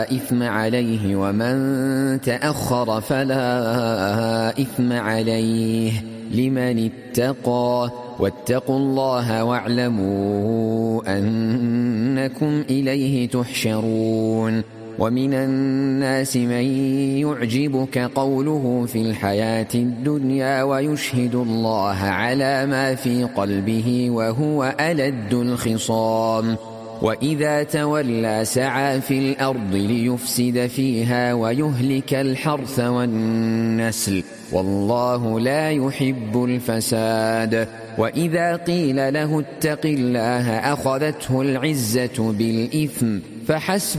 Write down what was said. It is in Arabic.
إثم عليه ومن تأخر فلا إثم عليه لمن اتقى واتقوا الله واعلموا أنكم إليه تحشرون. ومن الناس من يعجبك قوله في الحياة الدنيا ويشهد الله على ما في قلبه وهو ألد الخصام وإذا تولى سعى في الأرض ليفسد فيها ويهلك الحرث والنسل والله لا يحب الفساد. وإذا قيل له اتق الله أخذته العزة بالإثم فحسبه